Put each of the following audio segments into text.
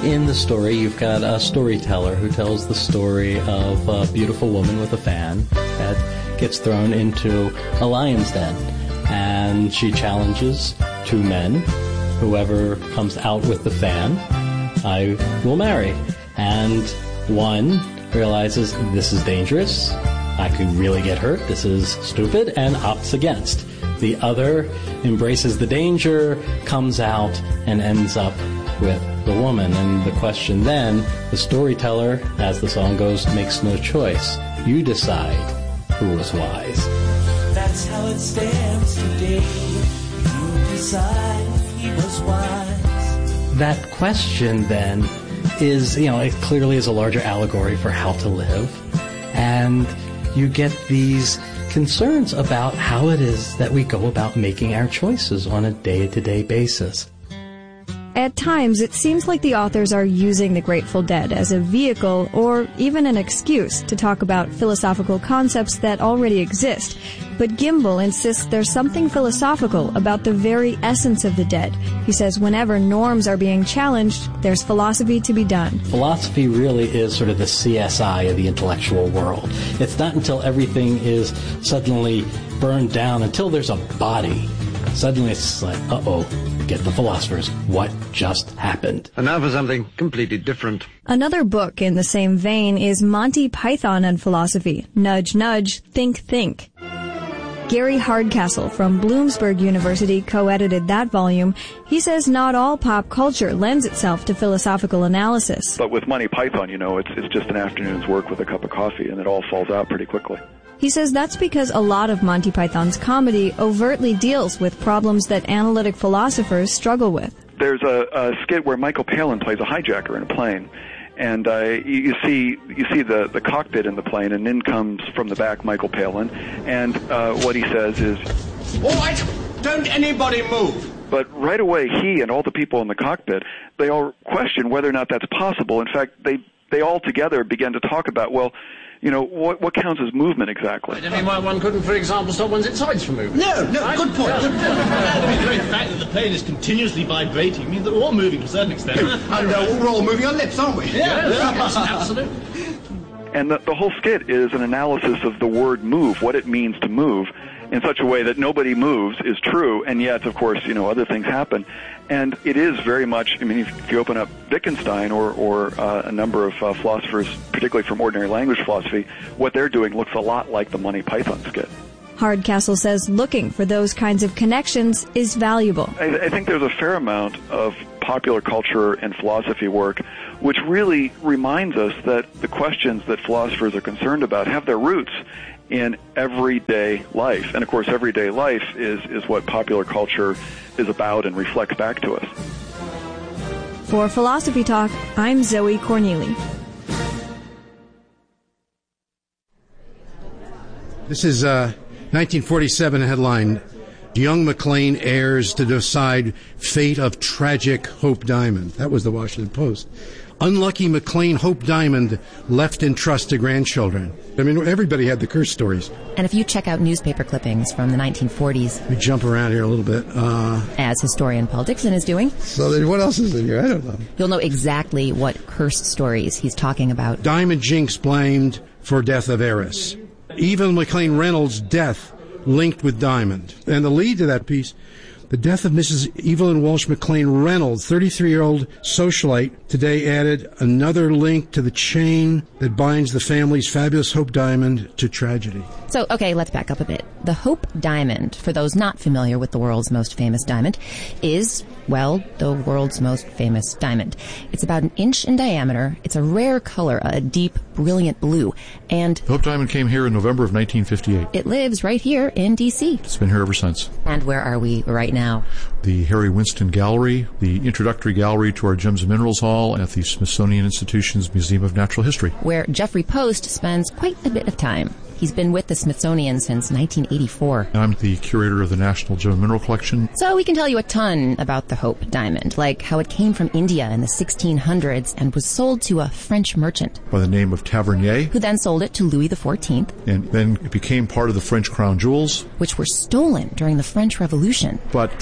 in the story, you've got a storyteller who tells the story of a beautiful woman with a fan that gets thrown into a lion's den. And she challenges two men. Whoever comes out with the fan, I will marry. And one realizes this is dangerous. I could really get hurt. This is stupid, and opts against. The other embraces the danger, comes out, and ends up with the woman. And the question then, the storyteller, as the song goes, makes no choice. You decide who was wise. That's how it stands today. You decide he was wise. That question then is, it clearly is a larger allegory for how to live. And you get these concerns about how it is that we go about making our choices on a day-to-day basis. At times, it seems like the authors are using the Grateful Dead as a vehicle or even an excuse to talk about philosophical concepts that already exist. But Gimbel insists there's something philosophical about the very essence of the Dead. He says whenever norms are being challenged, there's philosophy to be done. Philosophy really is sort of the CSI of the intellectual world. It's not until everything is suddenly burned down, until there's a body. Suddenly it's like, get the philosophers. What just happened? And now for something completely different. Another book in the same vein is Monty Python and Philosophy. Nudge, nudge, think, think. Gary Hardcastle from Bloomsburg University co-edited that volume. He says not all pop culture lends itself to philosophical analysis. But with Monty Python, it's just an afternoon's work with a cup of coffee, and it all falls out pretty quickly. He says that's because a lot of Monty Python's comedy overtly deals with problems that analytic philosophers struggle with. There's a skit where Michael Palin plays a hijacker in a plane, and you see the cockpit in the plane, and in comes from the back Michael Palin, and what he says is, "All right, don't anybody move." But right away, he and all the people in the cockpit, they all question whether or not that's possible. In fact, they all together begin to talk about, what counts as movement exactly? I mean, one couldn't, for example, stop one's insides from moving. No, right? Good point. Good point. The very fact that the plane is continuously vibrating means that we're all moving to a certain extent. And we're all moving our lips, aren't we? Yeah, yes, absolutely. And the whole skit is an analysis of the word move, what it means to move, in such a way that nobody moves is true, and yet, of course, other things happen. And it is very much, if you open up Wittgenstein or a number of philosophers, particularly from ordinary language philosophy, what they're doing looks a lot like the Monty Python skit. Hardcastle says looking for those kinds of connections is valuable. I think there's a fair amount of popular culture and philosophy work which really reminds us that the questions that philosophers are concerned about have their roots in everyday life. And, of course, everyday life is what popular culture is about and reflects back to us. For Philosophy Talk, I'm Zoe Corneli. This is 1947 headline. Young McLean heirs to decide fate of tragic Hope Diamond. That was the Washington Post. Unlucky McLean Hope Diamond left in trust to grandchildren. Everybody had the curse stories. And if you check out newspaper clippings from the 1940s... We jump around here a little bit. As historian Paul Dixon is doing. So then what else is in here? I don't know. You'll know exactly what cursed stories he's talking about. Diamond Jinx blamed for death of heiress. Evelyn McLean Reynolds' death linked with Diamond. And the lead to that piece, the death of Mrs. Evelyn Walsh McLean Reynolds, 33-year-old socialite, today added another link to the chain that binds the family's fabulous Hope Diamond to tragedy. So, okay, let's back up a bit. The Hope Diamond, for those not familiar with the world's most famous diamond, is, well, the world's most famous diamond. It's about 1 inch in diameter. It's a rare color, a deep, brilliant blue. And Hope Diamond came here in November of 1958. It lives right here in D.C. It's been here ever since. And where are we right now? The Harry Winston Gallery, the introductory gallery to our Gems and Minerals Hall at the Smithsonian Institution's Museum of Natural History, where Jeffrey Post spends quite a bit of time. He's been with the Smithsonian since 1984. I'm the curator of the National Gem and Mineral Collection. So we can tell you a ton about the Hope Diamond, like how it came from India in the 1600s and was sold to a French merchant by the name of Tavernier, who then sold it to Louis XIV. And then it became part of the French crown jewels, which were stolen during the French Revolution. But 20 years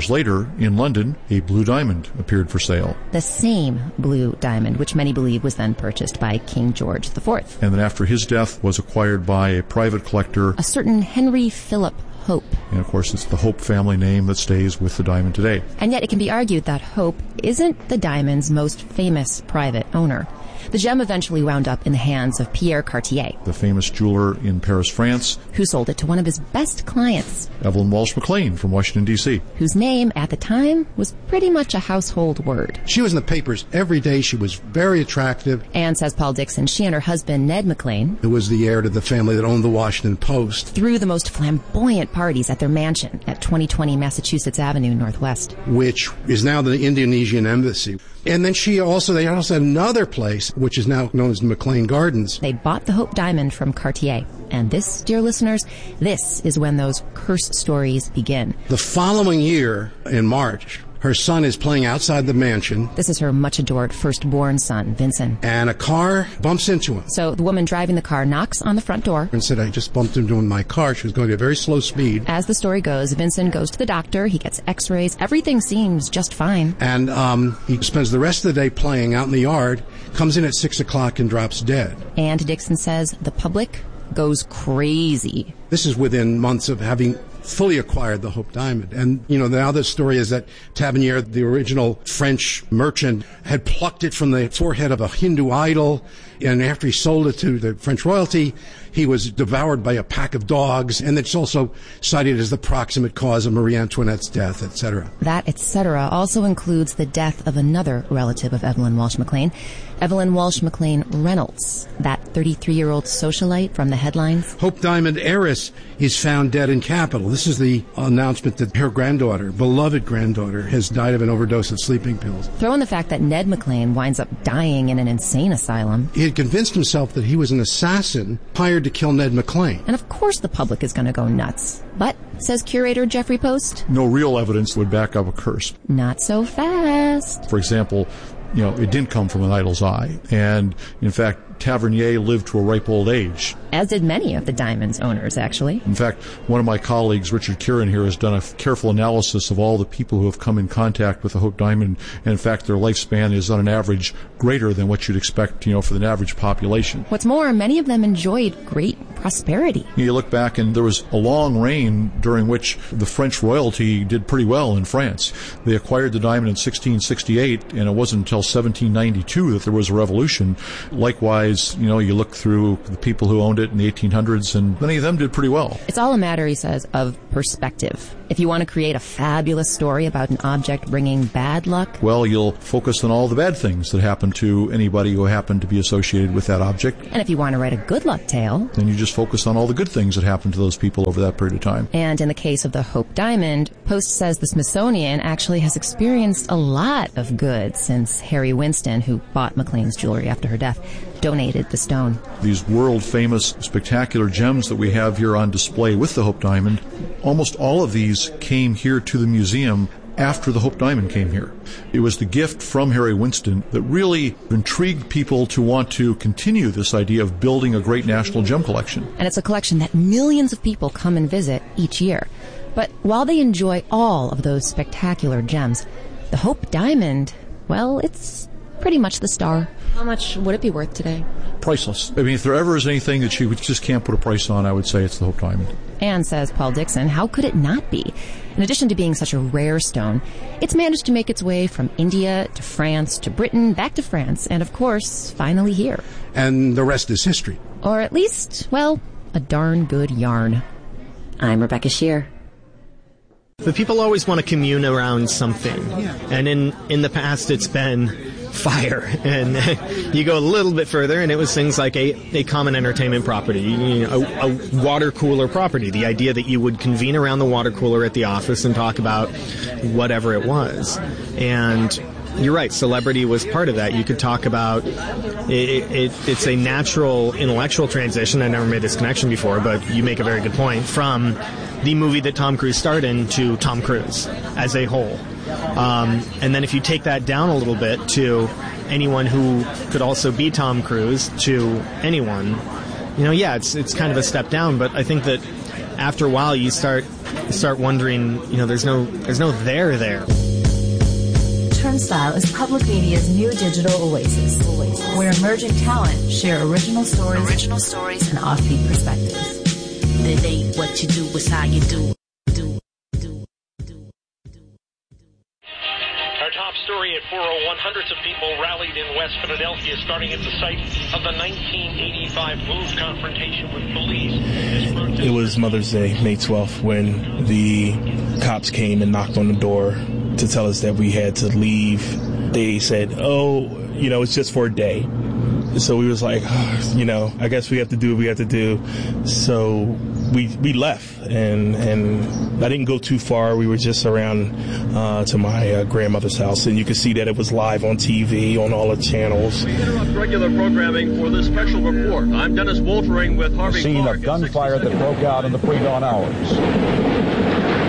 years later, in London, a blue diamond appeared for sale. The same blue diamond, which many believe was then purchased by King George IV. And then after his death was acquired by a private collector, a certain Henry Philip Hope. And of course, it's the Hope family name that stays with the diamond today. And yet it can be argued that Hope isn't the diamond's most famous private owner. The gem eventually wound up in the hands of Pierre Cartier, the famous jeweler in Paris, France, who sold it to one of his best clients, Evelyn Walsh McLean from Washington, D.C., whose name at the time was pretty much a household word. She was in the papers every day. She was very attractive. And, says Paul Dixon, she and her husband, Ned McLean, who was the heir to the family that owned the Washington Post, threw the most flamboyant parties at their mansion at 2020 Massachusetts Avenue Northwest, which is now the Indonesian Embassy. And then they also had another place, which is now known as McLean Gardens. They bought the Hope Diamond from Cartier. And this, dear listeners, this is when those curse stories begin. The following year, in March, her son is playing outside the mansion. This is her much-adored firstborn son, Vincent. And a car bumps into him. So the woman driving the car knocks on the front door and said, I just bumped into him in my car. She was going at a very slow speed. As the story goes, Vincent goes to the doctor. He gets x-rays. Everything seems just fine. And he spends the rest of the day playing out in the yard, comes in at 6 o'clock and drops dead. And Dixon says the public goes crazy. This is within months of having fully acquired the Hope Diamond. And, now the story is that Tavernier, the original French merchant, had plucked it from the forehead of a Hindu idol, and after he sold it to the French royalty, he was devoured by a pack of dogs, and it's also cited as the proximate cause of Marie Antoinette's death, etc. That etc. also includes the death of another relative of Evelyn Walsh McLean, Evelyn Walsh McLean Reynolds, that 33-year-old socialite from the headlines. Hope Diamond heiress is found dead in Capitol. This is the announcement that her granddaughter, beloved granddaughter, has died of an overdose of sleeping pills. Throw in the fact that Ned McLean winds up dying in an insane asylum. He had convinced himself that he was an assassin hired to kill Ned McLean. And of course the public is going to go nuts. But, says curator Jeffrey Post, no real evidence would back up a curse. Not so fast. For example, it didn't come from an idol's eye. And, in fact, Tavernier lived to a ripe old age. As did many of the diamond's owners, actually. In fact, one of my colleagues, Richard Kieran here, has done a careful analysis of all the people who have come in contact with the Hope Diamond. And in fact, their lifespan is on an average greater than what you'd expect, for the average population. What's more, many of them enjoyed great prosperity. You look back and there was a long reign during which the French royalty did pretty well in France. They acquired the diamond in 1668, and it wasn't until 1792 that there was a revolution. Likewise, you look through the people who owned it in the 1800s, and many of them did pretty well. It's all a matter, he says, of perspective. If you want to create a fabulous story about an object bringing bad luck, well, you'll focus on all the bad things that happen to anybody who happened to be associated with that object. And if you want to write a good luck tale, then you just focus on all the good things that happened to those people over that period of time. And in the case of the Hope Diamond, Post says the Smithsonian actually has experienced a lot of good since Harry Winston, who bought McLean's jewelry after her death, donated the stone. These world-famous, spectacular gems that we have here on display with the Hope Diamond, almost all of these came here to the museum after the Hope Diamond came here. It was the gift from Harry Winston that really intrigued people to want to continue this idea of building a great national gem collection. And it's a collection that millions of people come and visit each year. But while they enjoy all of those spectacular gems, the Hope Diamond, well, it's pretty much the star. How much would it be worth today? Priceless. I mean, if there ever is anything that you just can't put a price on, I would say it's the Hope Diamond. And, says Paul Dixon, how could it not be? In addition to being such a rare stone, it's managed to make its way from India to France to Britain, back to France, and of course, finally here. And the rest is history. Or at least, well, a darn good yarn. I'm Rebecca Shear. But people always want to commune around something. And in the past, it's been fire. And you go a little bit further, and it was things like a common entertainment property, a water cooler property. The idea that you would convene around the water cooler at the office and talk about whatever it was. And you're right, celebrity was part of that. You could talk about it's a natural intellectual transition. I never made this connection before, but you make a very good point, from the movie that Tom Cruise starred in to Tom Cruise as a whole. And then if you take that down a little bit to anyone who could also be Tom Cruise, to anyone, it's kind of a step down, but I think that after a while you start wondering, there's no there. Turnstile is public media's new digital oasis, where emerging talent share original stories and offbeat perspectives. It ain't what you do, it's how you do. Our top story at 4:01, hundreds of people rallied in West Philadelphia, starting at the site of the 1985 MOVE confrontation with police. It was Mother's Day, May 12th, when the cops came and knocked on the door to tell us that we had to leave. They said, it's just for a day. So we was like, I guess we have to do what we have to do. So we left, and I didn't go too far. We were just around to my grandmother's house, and you could see that it was live on TV on all the channels. We interrupt regular programming for this special report. I'm Dennis Wolfering with Harvey Clark. Scene of gunfire that broke out in the pre-dawn hours.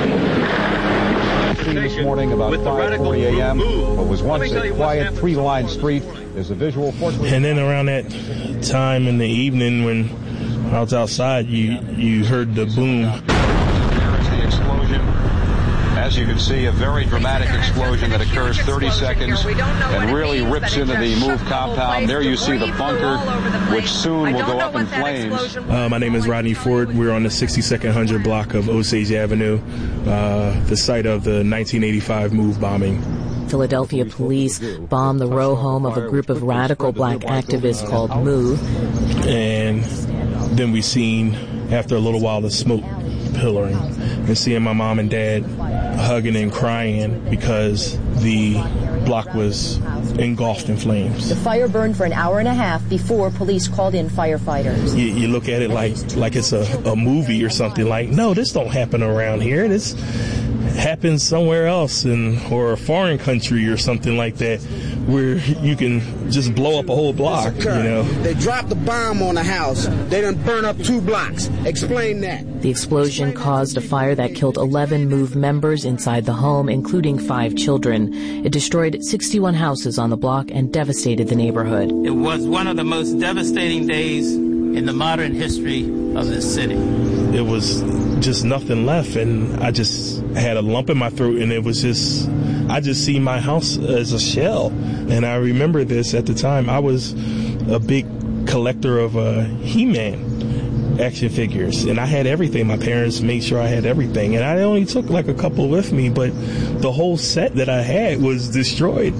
This morning about 5:40 a.m. What was once a quiet three-line street is a visual portrait. And then around that time in the evening when I was outside, you heard the boom. There's the explosion. As you can see, a very dramatic explosion that occurs 30 seconds and really rips into the MOVE compound. There you see the bunker, which soon will go up in flames. My name is Rodney Ford. We're on the 62nd 100 block of Osage Avenue, the site of the 1985 MOVE bombing. Philadelphia police bombed the row home of a group of radical black activists called MOVE. And then we seen, after a little while, the smoke pillaring and seeing my mom and dad hugging and crying because the block was engulfed in flames. The fire burned for an hour and a half before police called in firefighters. You look at it like it's a movie or something. Like, no, this don't happen around here. This happens somewhere else or a foreign country or something like that, where you can just blow up a whole block, They dropped the bomb on a house. They done burn up 2 blocks. Explain that. The explosion caused a fire that killed 11 MOVE members inside the home, including 5 children. It destroyed 61 houses on the block and devastated the neighborhood. It was one of the most devastating days in the modern history of this city. It was just nothing left, and I just had a lump in my throat, and I just see my house as a shell. And I remember this at the time. I was a big collector of He-Man action figures, and I had everything. My parents made sure I had everything, and I only took like a couple with me, but the whole set that I had was destroyed.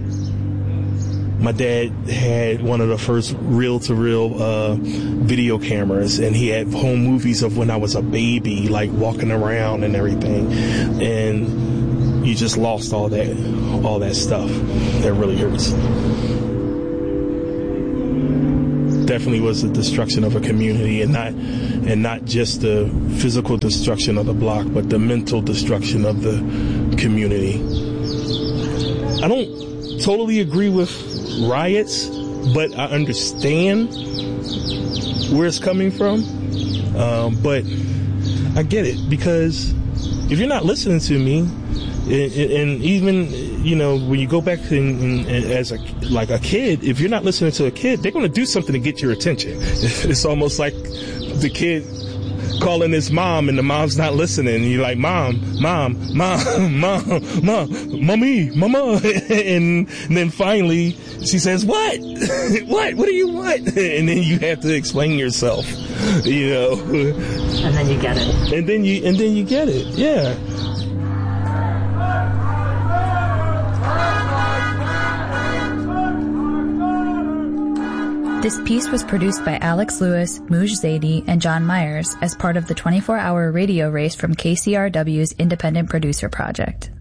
My dad had one of the first reel-to-reel video cameras, and he had home movies of when I was a baby, like walking around and everything. And you just lost all that stuff. That really hurts. Definitely was the destruction of a community, and not just the physical destruction of the block, but the mental destruction of the community. I don't totally agree with riots, but I understand where it's coming from. But I get it, because if you're not listening to me, and even, when you go back as a kid, if you're not listening to a kid, they're going to do something to get your attention. It's almost like the kid calling his mom, and the mom's not listening, and you're like, mom, mommy, mama, and then finally she says, what do you want? And then you have to explain yourself, and then you get it, and then you get it. Yeah. This piece was produced by Alex Lewis, Muj Zaidi, and John Myers as part of the 24-hour radio race from KCRW's Independent Producer Project.